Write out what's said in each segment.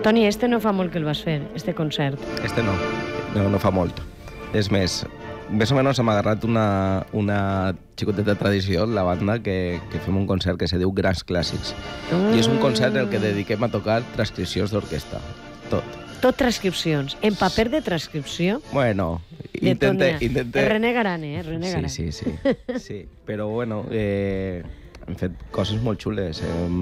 Toni, este no fa molt que el vas fer, este concert. Este no fa molt. És més o menys hem agarrat una xicoteta tradició, la banda, que fem un concert que se diu Grans Clàssics. I és un concert en el que dediquem a tocar transcripcions d'orquestra. Tot transcripcions. En paper de transcripció? Bueno, intente... René Garane, René Garane. Sí. Però, bueno, hem fet coses molt xules.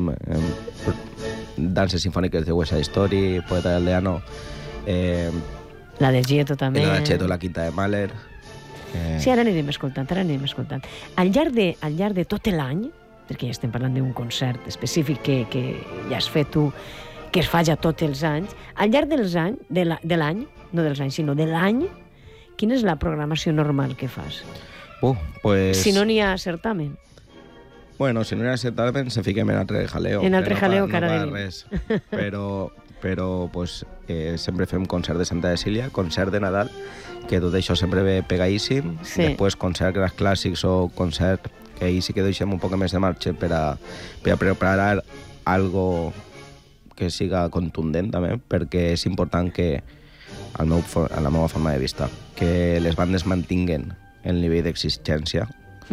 Danses sinfòniques de West Side Story, Poeta del Deano... La de Gieto també. La de Gieto, la Quinta de Mahler... Sí, ara anirem escoltant. Al llarg de tot l'any, perquè ja estem parlant d'un concert específic que ja has fet tu, que es fa ja tots els anys, al llarg de l'any, no dels anys, sinó de l'any, quina és la programació normal que fas? Pues... Si no n'hi ha certamen. Bueno, si no n'hi ha certamen, se fiquem en altre jaleo. En altre jaleo, cara de res. Però pues, sempre fem concert de Santa Cecília, concert de Nadal, que tot això sempre ve pegadíssim. Sí. Després concert Grans Clàssics o concert que ahir sí que deixem un poc més de marxa per a preparar algo que siga contundent també, perquè és important que, a la meva forma de vista, que les bandes mantinguen el nivell d'exigència.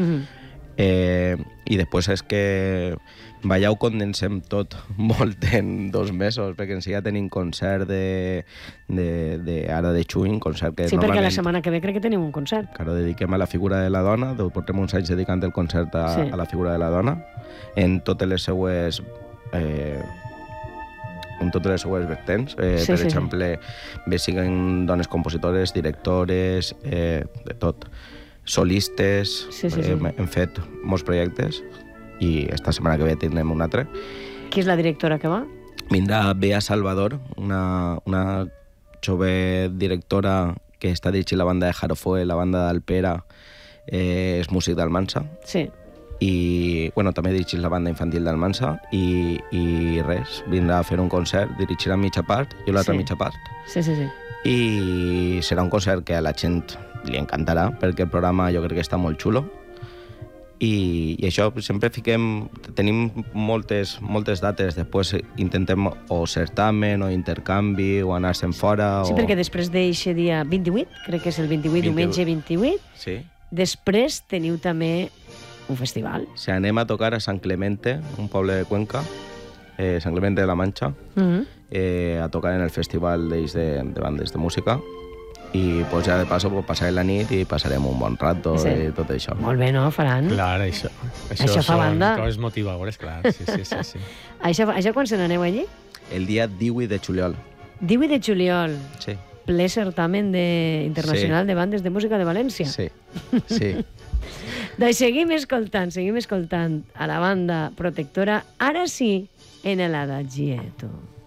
I després és que ho condensem tot molt en 2 mesos, perquè en si ja tenim concert ara de juny, concert que sí, perquè la setmana que ve crec que tenim un concert. Claro, dediquem a la figura de la dona, portem uns anys dedicant el concert a la figura de la dona, en totes les seues vertents. Per exemple, bé siguin dones compositores, directores, de tot. Solistes, hem fet molts projectes i esta setmana que ve tindrem un altre. Qui és la directora que va? Vindrà Bea Salvador, una jove directora que està dirigint la banda de Jarofoe, la banda d'Alpera, és músic d'Almansa. Sí. I, bueno, també dirigeix la banda infantil d'Almansa i res, vindrà a fer un concert, dirigirà mitja part i l'altra mitja part. Sí. I serà un concert que a la gent li encantarà, perquè el programa jo crec que està molt xulo. I això, sempre tenim moltes dates, després intentem o certamen o intercanvi o anar-se'n fora. Sí, perquè després d'eixe dia 28, crec que és el 28, diumenge 28, sí. Després teniu també un festival. Sí, anem a tocar a Sant Clemente, un poble de Cuenca, Sant Clemente de la Manxa, a tocar en el festival de bandes de música. I pues, ja de passo passarem la nit i passarem un bon rato i tot això. Molt bé, no? Faran. Clar, això fa banda. Coses motivadores, clar. Sí. Això quan se n'aneu allí? El dia 18 de juliol. 18 de juliol. Sí. Ple certamen internacional de bandes de música de València. Sí. Doncs seguim escoltant a la banda protectora, ara sí, en l'Adagietto.